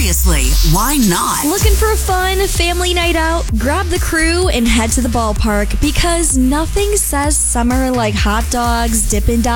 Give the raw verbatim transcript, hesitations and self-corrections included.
seriously, why not? Looking for a fun family night out? Grab the crew and head to the ballpark because nothing says summer like hot dogs, Dippin' Dots,